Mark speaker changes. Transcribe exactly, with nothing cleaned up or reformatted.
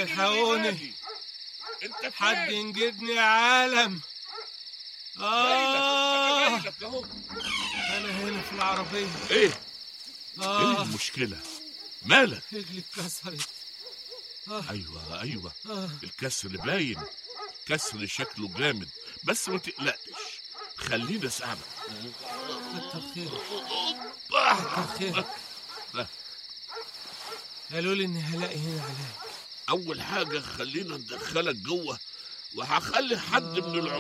Speaker 1: الحقوني، حد ينجدني يا عالم. آه
Speaker 2: انا جايلك اهو.
Speaker 1: أنا هنا في العربية.
Speaker 2: ايه؟
Speaker 1: آه
Speaker 2: ايه المشكلة؟ مالك؟
Speaker 1: رجلي اتكسرت. آه.
Speaker 2: ايوه ايوه
Speaker 1: آه.
Speaker 2: الكسر باين، كسر شكله جامد، بس ما تقلقش، خليني اساعدك.
Speaker 1: كتر خيرك كتر خيرك. قالوا لي اني هلاقي هنا علاج.
Speaker 2: اول حاجة خلينا ندخلك جوه، وهخلي حد من العمال